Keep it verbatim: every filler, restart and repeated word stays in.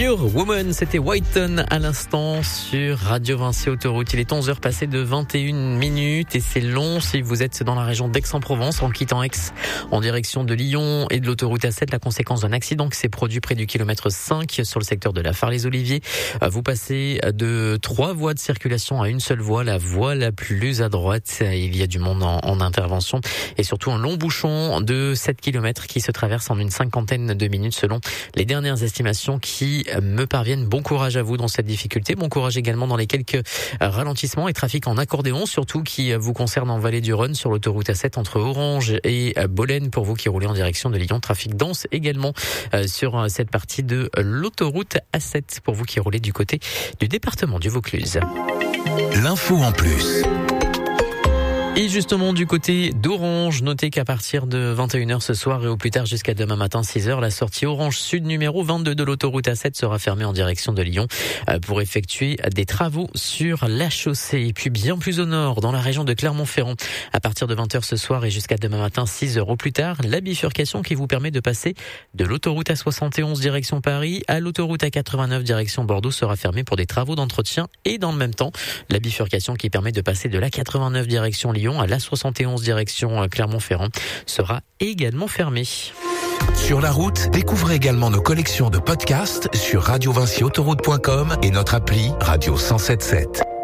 Pure Woman, c'était Whiten à l'instant sur Radio Vinci Autoroute. Il est onze heures passées de vingt et une minutes et c'est long si vous êtes dans la région d'Aix-en-Provence en quittant Aix en direction de Lyon et de l'autoroute A sept. La conséquence d'un accident qui s'est produit près du kilomètre cinq sur le secteur de la Phare-les-Oliviers. Vous passez de trois voies de circulation à une seule voie, la voie la plus à droite. Il y a du monde en, en intervention et surtout un long bouchon de sept kilomètres qui se traverse en une cinquantaine de minutes selon les dernières estimations qui me parviennent. Bon courage à vous dans cette difficulté. Bon courage également dans les quelques ralentissements et trafics en accordéon, surtout qui vous concernent en vallée du Rhône sur l'autoroute A sept entre Orange et Bolène pour vous qui roulez en direction de Lyon. Trafic dense également sur cette partie de l'autoroute A sept pour vous qui roulez du côté du département du Vaucluse. L'info en plus. Et justement, du côté d'Orange, notez qu'à partir de vingt et une heures ce soir et au plus tard jusqu'à demain matin six heures, la sortie Orange Sud numéro vingt-deux de l'autoroute A sept sera fermée en direction de Lyon pour effectuer des travaux sur la chaussée. Et puis bien plus au nord, dans la région de Clermont-Ferrand, à partir de vingt heures ce soir et jusqu'à demain matin six heures au plus tard, la bifurcation qui vous permet de passer de l'autoroute A soixante et onze direction Paris à l'autoroute A quatre-vingt-neuf direction Bordeaux sera fermée pour des travaux d'entretien et dans le même temps, la bifurcation qui permet de passer de l'A quatre-vingt-neuf direction Lyon à l'A soixante et onze direction Clermont-Ferrand sera également fermée. Sur la route, découvrez également nos collections de podcasts sur radio vinci autoroute point com et notre appli Radio cent sept sept.